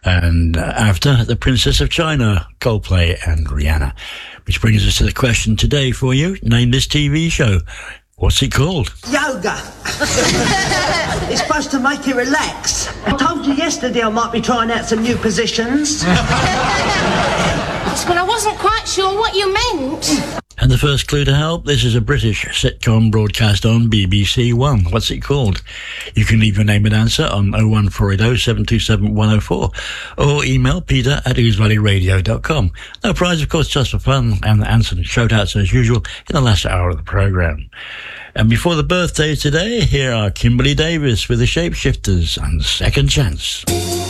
And after, The Princess of China, Coldplay and Rihanna. Which brings us to the question today for you. Name this TV show. What's it called? Yoga. It's supposed to make you relax. I told you yesterday I might be trying out some new positions. Well, I wasn't quite sure what you meant. And the first clue to help, this is a British sitcom broadcast on BBC One. What's it called? You can leave your name and answer on 01480 727 104 or email peter@ousevalleyradio.com. No prize, of course, just for fun, and answer and shout-outs as usual in the last hour of the programme. And before the birthday today, here are Kimberly Davis with the Shapeshifters and Second Chance.